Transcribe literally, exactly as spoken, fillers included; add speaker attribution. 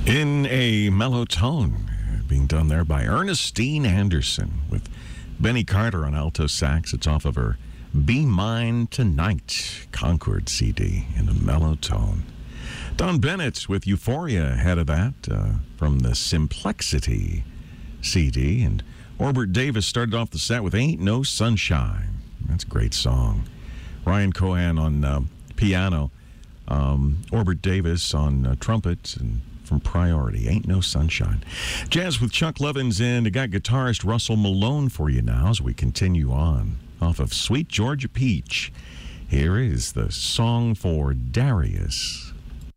Speaker 1: In a mellow tone, being done there by Ernestine Anderson with Benny Carter on alto sax. It's off of her Be Mine Tonight Concord C D in a mellow tone. Don Bennett with Euphoria ahead of that uh, from the Simplexity C D. And Orbert Davis started off the set with Ain't No Sunshine. That's a great song. Ryan Cohan on uh, piano. Um, Orbert Davis on uh, trumpet and from Priority, Ain't No Sunshine. Jazz with Chuck Lovins in. I got guitarist Russell Malone for you now as we continue on. Off of Sweet Georgia Peach, here is the song for Darius.